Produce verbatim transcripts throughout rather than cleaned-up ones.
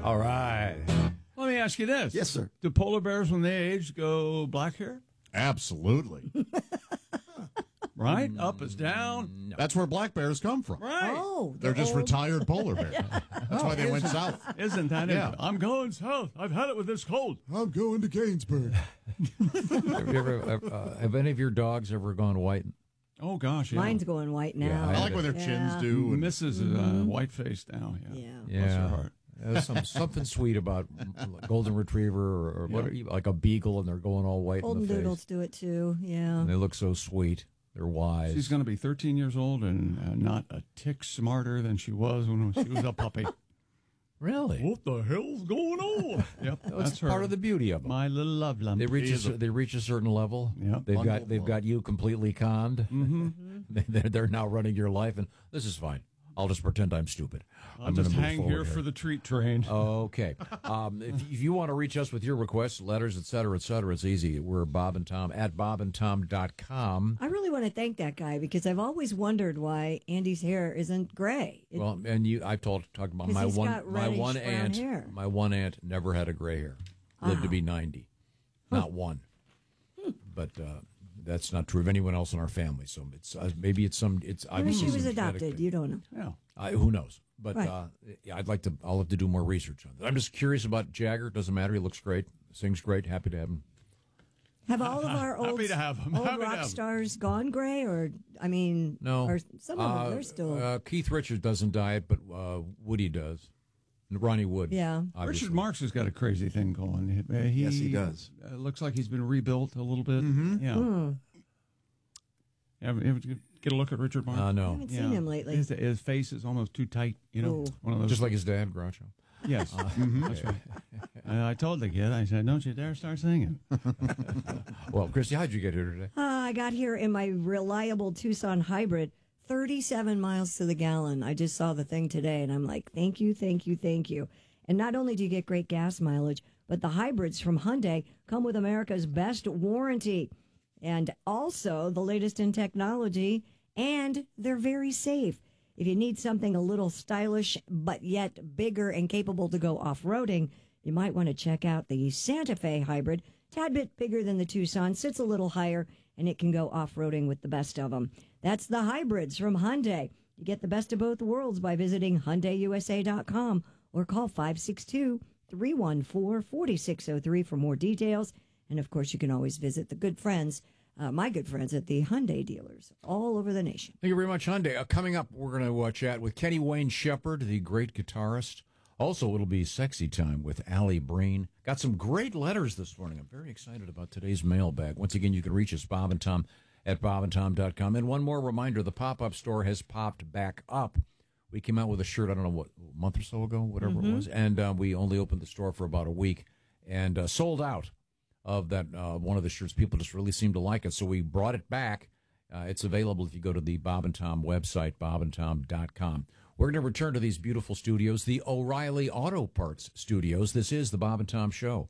All right. Let me ask you this. Yes, sir. Do polar bears, when they age, go black hair? Absolutely. Right? Up is down. No. That's where black bears come from. Right. Oh, They're just old. retired polar bears. That's why they went south. Isn't that Yeah. it? I'm going south. I've had it with this cold. I'm going to Gainsborough. Have, you ever, uh, have any of your dogs ever gone white? Oh, gosh, yeah. Mine's going white now. Yeah, I like when their Yeah. chins do. And Missus is uh, white-faced now. Yeah. Yeah. Bless her Yeah. heart. There's some, something sweet about a golden retriever or, or what, like a beagle, and they're going all white Golden in the face. doodles do it too. Yeah. And they look so sweet. They're wise. She's going to be thirteen years old and uh, not a tick smarter than she was when she was a puppy. Really? What the hell's going on? Yep, That's, that's her. part of the beauty of them. My little love lump. They reach a, Is cer- they reach a certain level. Yep. They've got Bundled they've love. got you completely conned. Mm-hmm. They're, they're now running your life, and this is fine. I'll just pretend I'm stupid. I'll I'm gonna just move hang forward here for the treat train. Okay. Um, if, if you want to reach us with your requests, letters, et cetera, et cetera, it's easy. We're Bob and Tom at bob and tom dot com. I really want to thank that guy because I've always wondered why Andy's hair isn't gray. It- Well, and you, I've told talked about 'Cause my he's one got my one reddish brown aunt. hair. My one aunt never had a gray hair. Lived to be ninety, not one. But uh, that's not true of anyone else in our family. So it's uh, maybe it's some. It's Maybe obviously she was some genetic adopted. thing. You don't know. Yeah. I, who knows? But Right. uh, yeah, I'd like to. I'll have to do more research on that. I'm just curious about Jagger. Doesn't matter. He looks great. Sings great. Happy to have him. Have all of our Happy old, to have 'em. old Happy to rock have 'em. stars gone gray? Or, I mean, No, or some of them, Uh, they're still. Uh, Keith Richards doesn't diet, but uh, Woody does. And Ronnie Wood. Yeah. obviously. Richard Marx has got a crazy thing going. Uh, he, Yes, he does. Uh, looks like he's been rebuilt a little bit. Mm-hmm. Yeah. Hmm. Ever, ever get a look at Richard Marx? Uh, I no, haven't seen him lately. His, his face is almost too tight. You know, Ooh. one of those. just like his dad, Groucho. yes, Mhm, that's right. Uh, I told the kid, I said, "Don't you dare start singing." Well, Christy, how'd you get here today? Uh, I got here in my reliable Tucson hybrid, thirty-seven miles to the gallon. I just saw the thing today, and I'm like, thank you, thank you, thank you. And not only do you get great gas mileage, but the hybrids from Hyundai come with America's best warranty. And also the latest in technology, and they're very safe. If you need something a little stylish, but yet bigger and capable to go off-roading, you might want to check out the Santa Fe hybrid. Tad bit bigger than the Tucson, sits a little higher, and it can go off-roading with the best of them. That's the hybrids from Hyundai. You get the best of both worlds by visiting Hyundai U S A dot com or call five six two, three one four, four six zero three for more details. And, of course, you can always visit the good friends, uh, my good friends at the Hyundai dealers all over the nation. Thank you very much, Hyundai. Uh, coming up, we're going to uh, chat with Kenny Wayne Shepherd, the great guitarist. Also, it'll be sexy time with Allie Breen. Got some great letters this morning. I'm very excited about today's mailbag. Once again, you can reach us, Bob and Tom, at bob and tom dot com. And one more reminder, the pop-up store has popped back up. We came out with a shirt, I don't know, what, a month or so ago, whatever Mm-hmm. it was, and uh, we only opened the store for about a week and uh, sold out of that uh, one of the shirts. People just really seemed to like it, so we brought it back. Uh, it's available if you go to the Bob and Tom website, bob and tom dot com. We're going to return to these beautiful studios, the O'Reilly Auto Parts Studios. This is the Bob and Tom Show.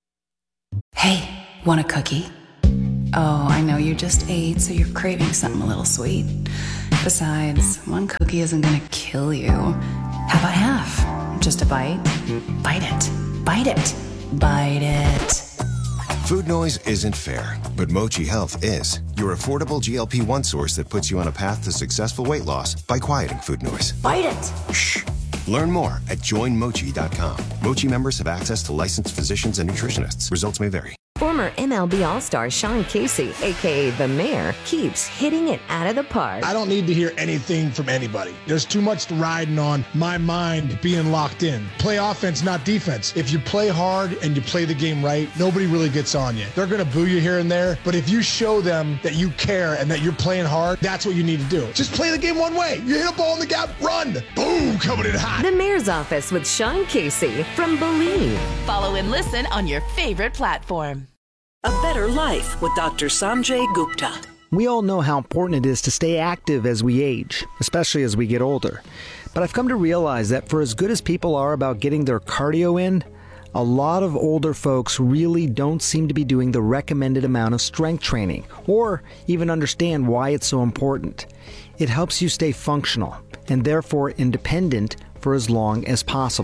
Hey, want a cookie? Oh, I know you just ate, so you're craving something a little sweet. Besides, one cookie isn't gonna kill you. How about half? Just a bite? Bite it. Bite it. Bite it. Food noise isn't fair, but Mochi Health is. Your affordable G L P one source that puts you on a path to successful weight loss by quieting food noise. Bite it. Shh. Learn more at join mochi dot com. Mochi members have access to licensed physicians and nutritionists. Results may vary. Former M L B All-Star Sean Casey, a k a. The Mayor, keeps hitting it out of the park. I don't need to hear anything from anybody. There's too much riding on my mind being locked in. Play offense, not defense. If you play hard and you play the game right, nobody really gets on you. They're going to boo you here and there, but if you show them that you care and that you're playing hard, that's what you need to do. Just play the game one way. You hit a ball in the gap, run. Boom, coming in hot. The Mayor's Office with Sean Casey from Believe. Follow and listen on your favorite platform. A Better Life with Doctor Sanjay Gupta. We all know how important it is to stay active as we age, especially as we get older. But I've come to realize that for as good as people are about getting their cardio in, a lot of older folks really don't seem to be doing the recommended amount of strength training, or even understand why it's so important. It helps you stay functional, and therefore independent for as long as possible.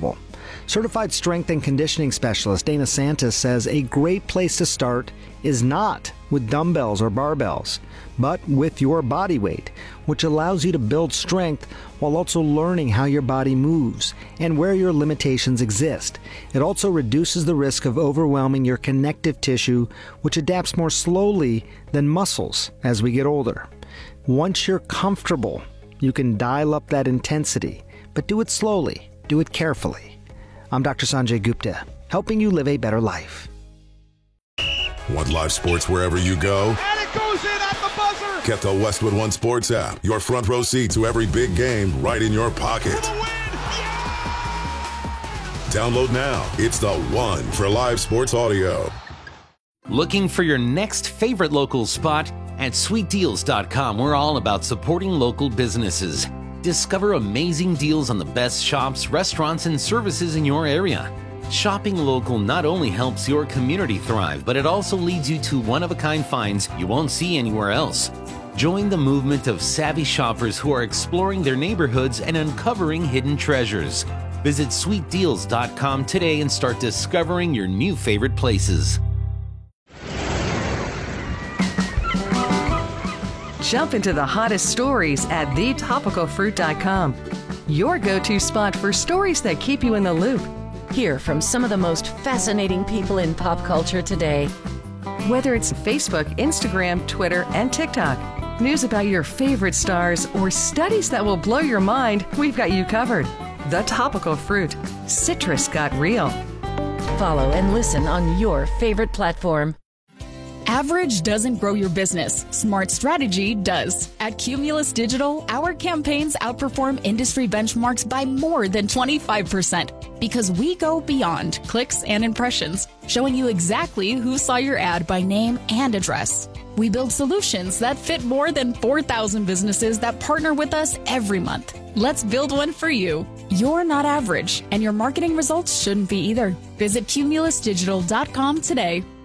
Certified strength and conditioning specialist Dana Santis says a great place to start is not with dumbbells or barbells, but with your body weight, which allows you to build strength while also learning how your body moves and where your limitations exist. It also reduces the risk of overwhelming your connective tissue, which adapts more slowly than muscles as we get older. Once you're comfortable, you can dial up that intensity, but do it slowly, do it carefully. I'm Doctor Sanjay Gupta, helping you live a better life. Want live sports wherever you go? And it goes in at the buzzer! Get the Westwood One Sports app. Your front row seat to every big game right in your pocket. For the win! Yeah! Download now. It's the one for live sports audio. Looking for your next favorite local spot? At sweet deals dot com, we're all about supporting local businesses. Discover amazing deals on the best shops, restaurants, and services in your area. Shopping local not only helps your community thrive, but it also leads you to one-of-a-kind finds you won't see anywhere else. Join the movement of savvy shoppers who are exploring their neighborhoods and uncovering hidden treasures. Visit sweet deals dot com today and start discovering your new favorite places. Jump into the hottest stories at the topical fruit dot com. Your go-to spot for stories that keep you in the loop. Hear from some of the most fascinating people in pop culture today. Whether it's Facebook, Instagram, Twitter, and TikTok, news about your favorite stars, or studies that will blow your mind, we've got you covered. The Topical Fruit. Citrus got real. Follow and listen on your favorite platform. Average doesn't grow your business. Smart strategy does. At Cumulus Digital, our campaigns outperform industry benchmarks by more than twenty-five percent because we go beyond clicks and impressions, showing you exactly who saw your ad by name and address. We build solutions that fit more than four thousand businesses that partner with us every month. Let's build one for you. You're not average, and your marketing results shouldn't be either. Visit cumulus digital dot com today.